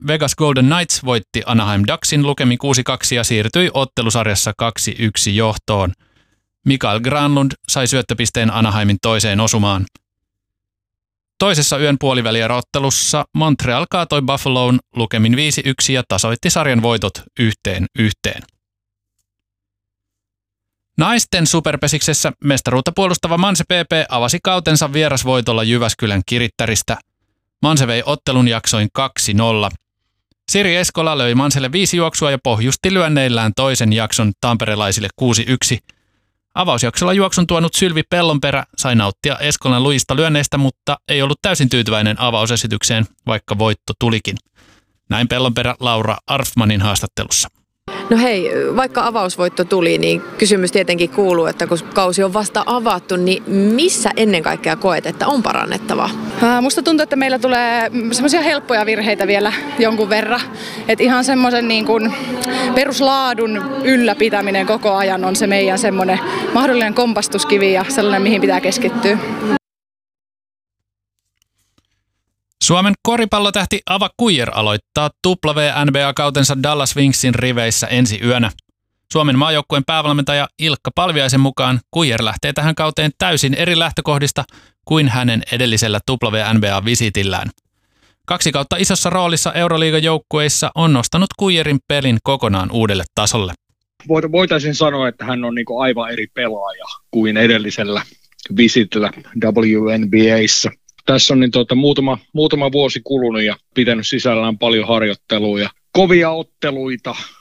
Vegas Golden Knights voitti Anaheim Ducksin lukemin 6-2 ja siirtyi ottelusarjassa 2-1 johtoon. Mikael Granlund sai syöttöpisteen Anaheimin toiseen osumaan. Toisessa yön puolivälierä-ottelussa Montreal kaatoi Buffaloon lukemin 5-1 ja tasoitti sarjan voitot 1-1. Naisten superpesiksessä mestaruutta puolustava Manse PP avasi kautensa vierasvoitolla Jyväskylän Kirittäristä. Manse vei ottelun jaksoin 2-0. Siri Eskola löi Manselle 5 juoksua ja pohjusti lyönneillään toisen jakson tamperelaisille 6-1. Avausjaksolla juoksun tuonut Sylvi Pellonperä sai nauttia Eskolan lujista lyönneistä, mutta ei ollut täysin tyytyväinen avausesitykseen, vaikka voitto tulikin. Näin Pellonperä Laura Arfmanin haastattelussa. No hei, vaikka avausvoitto tuli, niin kysymys tietenkin kuuluu, että kun kausi on vasta avattu, niin missä ennen kaikkea koet, että on parannettavaa? Musta tuntuu, että meillä tulee semmoisia helppoja virheitä vielä jonkun verran. Että ihan semmoisen niin kuin peruslaadun ylläpitäminen koko ajan on se meidän semmoinen mahdollinen kompastuskivi ja sellainen, mihin pitää keskittyä. Suomen koripallotähti Ava Kuijer aloittaa WNBA-kautensa Dallas Wingsin riveissä ensi yönä. Suomen maajoukkueen päävalmentaja Ilkka Palviaisen mukaan Kuijer lähtee tähän kauteen täysin eri lähtökohdista kuin hänen edellisellä WNBA-visitillään. 2 kautta isossa roolissa Euroliigan joukkueissa on nostanut Kuijerin pelin kokonaan uudelle tasolle. Voitaisiin sanoa, että hän on niinku aivan eri pelaaja kuin edellisellä visitillä WNBA:ssa. Tässä on niin muutama vuosi kulunut ja pitänyt sisällään paljon harjoittelua ja kovia otteluita.